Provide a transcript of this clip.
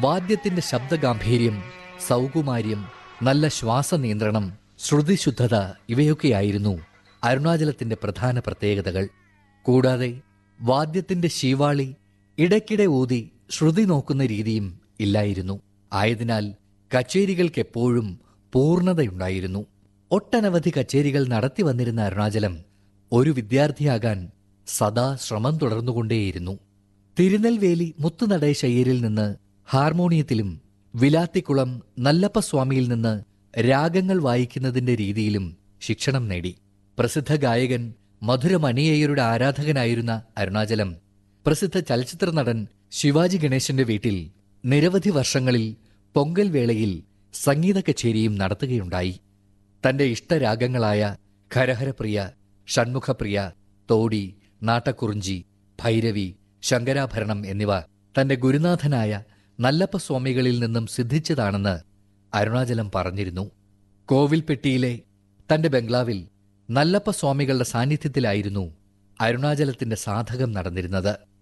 വാദ്യത്തിന്റെ ശബ്ദഗാംഭീര്യം, സൗകുമാര്യം, നല്ല ശ്വാസനിയന്ത്രണം, ശ്രുതിശുദ്ധത ഇവയൊക്കെയായിരുന്നു അരുണാചലത്തിന്റെ പ്രധാന പ്രത്യേകതകൾ. കൂടാതെ വാദ്യത്തിന്റെ ശീവാളി ഇടയ്ക്കിടെ ഊതി ശ്രുതി നോക്കുന്ന രീതിയും ഇല്ലായിരുന്നു. ആയതിനാൽ കച്ചേരികൾക്കെപ്പോഴും പൂർണ്ണതയുണ്ടായിരുന്നു. ഒട്ടനവധി കച്ചേരികൾ നടത്തി വന്നിരുന്ന അരുണാചലം ഒരു വിദ്യാർത്ഥിയാകാൻ സദാ ശ്രമം തുടർന്നുകൊണ്ടേയിരുന്നു. തിരുനെൽവേലി മുത്തുനടേശയ്യരിൽ നിന്ന് ഹാർമോണിയത്തിലും വിലാത്തിക്കുളം നല്ലപ്പസ്വാമിയിൽ നിന്ന് രാഗങ്ങൾ വായിക്കുന്നതിന്റെ രീതിയിലും ശിക്ഷണം നേടി. പ്രസിദ്ധ ഗായകൻ മധുരമണിയയ്യരുടെ ആരാധകനായിരുന്ന അരുണാചലം പ്രസിദ്ധ ചലച്ചിത്ര നടൻ ശിവാജി ഗണേശന്റെ വീട്ടിൽ നിരവധി വർഷങ്ങളിൽ പൊങ്കൽ വേളയിൽ സംഗീത കച്ചേരിയും നടത്തുകയുണ്ടായി. തന്റെ ഇഷ്ടരാഗങ്ങളായ ഖരഹരപ്രിയ, ഷൺമുഖപ്രിയ, തോടി, നാട്ടക്കുറിഞ്ചി, ഭൈരവി, ശങ്കരാഭരണം എന്നിവ തന്റെ ഗുരുനാഥനായ നല്ലപ്പസ്വാമികളിൽ നിന്നും സിദ്ധിച്ചതാണെന്ന് അരുണാചലം പറഞ്ഞിരുന്നു. കോവിൽപ്പെട്ടിയിലെ തന്റെ ബംഗ്ലാവിൽ നല്ലപ്പസ്വാമികളുടെ സാന്നിധ്യത്തിലായിരുന്നു അരുണാചലത്തിന്റെ സാധകം നടന്നിരുന്നത്.